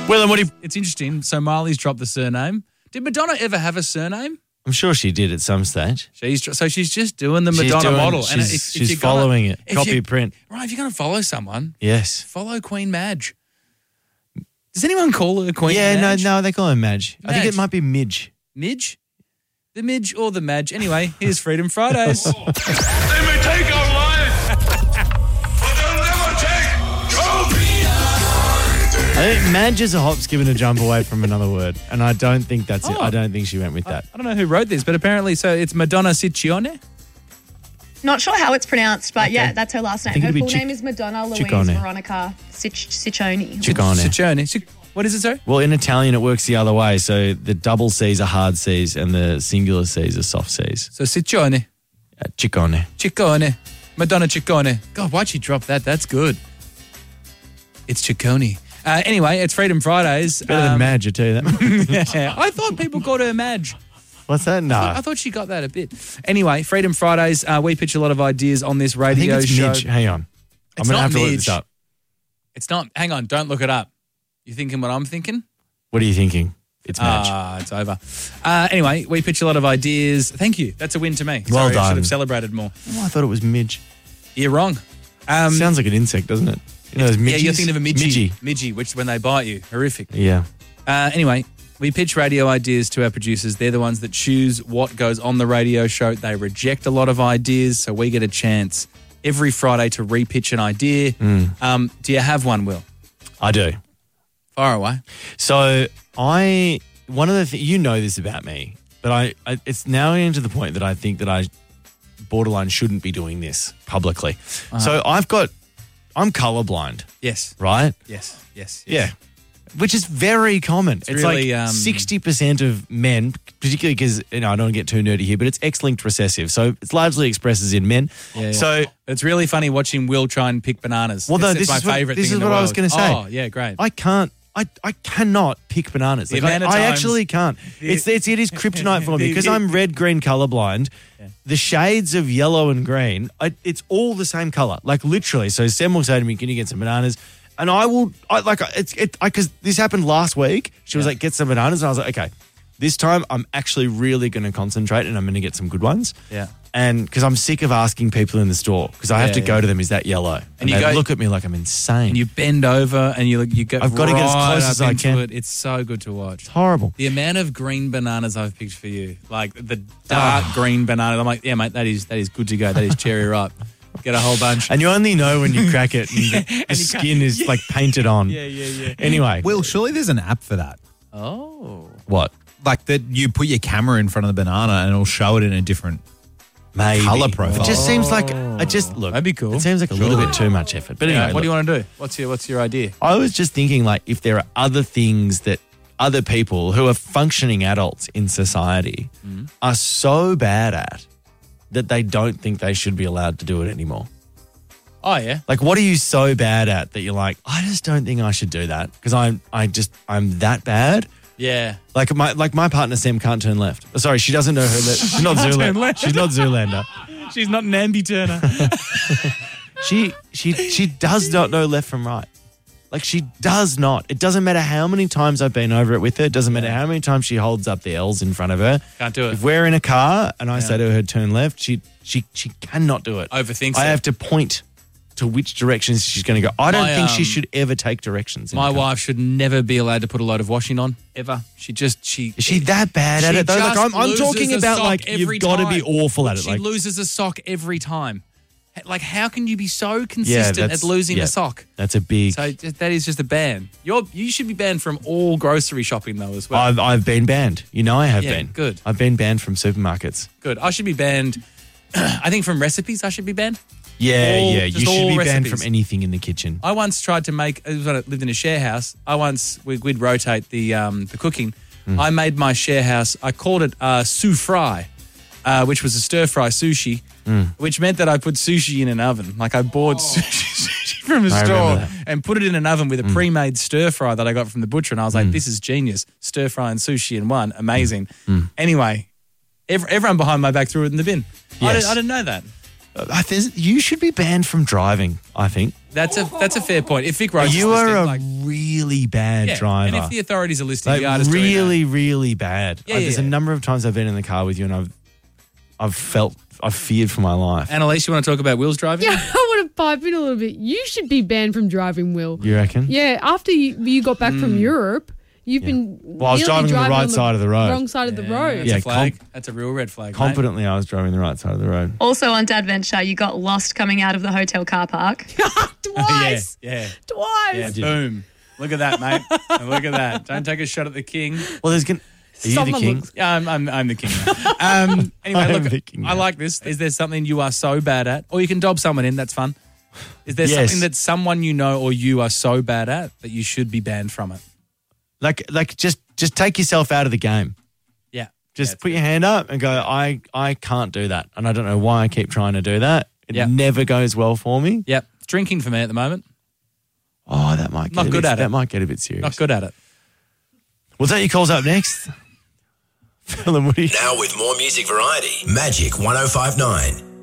Well, then what do you... It's interesting. So Miley's dropped the surname. Did Madonna ever have a surname? I'm sure she did at some stage. She's just doing the Madonna model. She's, And she's following it. Copy print. Right, if you're going to follow someone, yes, follow Queen Madge. Does anyone call her Queen Madge? No, they call her Madge. I think it might be Midge. Midge? The Midge or the Madge? Anyway, here's Freedom Fridays. They may take our lives, but they'll never take trophies. I think Madge is a hop, skip and a jump away from another word, and I don't think that's it. I don't think she went with that. I don't know who wrote this, but apparently, so it's Madonna Ciccione? Not sure how it's pronounced, but yeah, that's her last name. Her full name is Madonna Louise Ciccone. Veronica Ciccione. Ciccone. What is it, sorry? Well, in Italian, it works the other way. So the double C's are hard C's and the singular C's are soft C's. So Ciccione. Ciccone. Ciccone. Madonna Ciccone. God, why'd she drop that? That's good. It's Ciccone. Anyway, it's Freedom Fridays. Better than Madge, I tell you that. Yeah, I thought people called her Madge. What's that? No. I thought she got that a bit. Anyway, Freedom Fridays, we pitch a lot of ideas on this radio I think it's show. Midge. Hang on. I'm going to have to look this up. It's not. Hang on, don't look it up. You thinking what I'm thinking? What are you thinking? It's Madge. It's over. Anyway, we pitch a lot of ideas. Thank you. That's a win to me. Well Sorry, done. I should have celebrated more. Oh, I thought it was Midge. You're wrong. Sounds like an insect, doesn't it? You know those midges? Yeah, you're thinking of a Midgie. Midgie, which when they bite you, horrific. Yeah. Anyway, we pitch radio ideas to our producers. They're the ones that choose what goes on the radio show. They reject a lot of ideas, so we get a chance every Friday to repitch an idea. Do you have one, Will? I do. Far away. So one of the things, you know this about me, but I it's now getting to the point that I think that I borderline shouldn't be doing this publicly. So I'm colorblind. Yes. Right? Yes. Yeah. Which is very common. It's really, like 60% of men, particularly because, I don't want to get too nerdy here, but it's X-linked recessive. So it largely expresses in men. Yeah. So it's really funny watching Will try and pick bananas. Well, no, it's this my is what, favorite this thing is in the what world. I was going to say. Oh, yeah, great. I cannot pick bananas. The Like, amount of I times- actually can't. It is kryptonite for me because I'm red-green colorblind. Yeah. The shades of yellow and green, it's all the same color. Like literally. So Sam will say to me, "Can you get some bananas?" And because this happened last week. She was like, "Get some bananas," and I was like, "Okay." This time, I'm actually really going to concentrate and I'm going to get some good ones. Yeah. And because I'm sick of asking people in the store because I have to go to them, is that yellow? And you they go- look at me like I'm insane. And you bend over and you get I've got to get as right close up as I into can. it. It's so good to watch. It's horrible. The amount of green bananas I've picked for you, like the dark green banana. I'm like, yeah, mate, that is good to go. That is cherry ripe. Get a whole bunch. And you only know when you crack it and the skin is like painted on. Yeah. Anyway. Will, surely there's an app for that. Oh. What? Like that you put your camera in front of the banana and it'll show it in a different Maybe. colour profile. It just seems like, look. That'd be cool. It seems like a little bit too much effort. But anyway, What do you want to do? What's your idea? I was just thinking like if there are other things that other people who are functioning adults in society are so bad at that they don't think they should be allowed to do it anymore. Oh, yeah. Like, what are you so bad at that you're like, I just don't think I should do that because I'm that bad. Yeah. Like my partner Sam can't turn left. Oh, sorry, she doesn't know her left. She's not Zoolander. She's not Zoolander. She's not Namby Turner. She does not know left from right. Like she does not. It doesn't matter how many times I've been over it with her. It doesn't matter how many times she holds up the L's in front of her. Can't do it. If we're in a car and I say to her turn left, she cannot do it. Overthinks I it. have to point to which directions she's going to go. I don't My, think she should ever take directions. in My a car. wife should never be allowed to put a load of washing on, ever. Is she that bad at She it though? Like just I'm loses talking a about sock like every you've got to be time. awful at it. She Like loses a sock every time. Like, how can you be so consistent at losing a sock? That's a big. So that is just a ban. You should be banned from all grocery shopping though as well. I've been banned. You know I have Yeah, been. good. I've been banned from supermarkets. Good. I should be banned. I think from recipes I should be banned. Yeah. You just should all be banned recipes. from anything in the kitchen. I once tried to make. It was when I lived in a share house. We'd rotate the cooking. I made my share house. I called it sous fry, which was a stir fry sushi, which meant that I put sushi in an oven. Like I bought sushi from a store remember that. and put it in an oven with a pre-made stir fry that I got from the butcher. And I was like, this is genius. Stir fry and sushi in one. Amazing. Anyway, everyone behind my back threw it in the bin. Yes. I didn't know that. You should be banned from driving, I think. That's a fair point. If Vic Roach You is are a listening, really bad driver. and if the authorities are listening, like the artist really, really bad. Yeah, There's a yeah. number of times I've been in the car with you and I've feared for my life. Annalise, you want to talk about Will's driving? Yeah, I want to pipe in a little bit. You should be banned from driving, Will. You reckon? Yeah, after you got back from Europe, you've been. Well, I was nearly driving on the right side of the road. Wrong side of the road. That's Yeah, a flag. That's a real red flag. mate. Competently, I was driving the right side of the road. Also on Dadventure, you got lost coming out of the hotel car park. Twice. Yeah. Twice. Yeah. Boom. Look at that, mate. Look at that. Don't take a shot at the king. Well, there's going Are you the Someone king? looks- Yeah, I'm the king. Anyway, I'm look, the king, I yeah. like this. Is there something you are so bad at? Or you can dob someone in, that's fun. Is there Yes. something that someone you know or you are so bad at that you should be banned from it? Like just take yourself out of the game. Yeah. Just put your hand up and go, I can't do that. And I don't know why I keep trying to do that. It Yeah. never goes well for me. Yep. Drinking for me at the moment. Oh, that might get Not a good bit, at it. That might get a bit serious. Not good at it. We'll take your calls up next. Phil and Woody. Now with more music variety. Magic 105.9.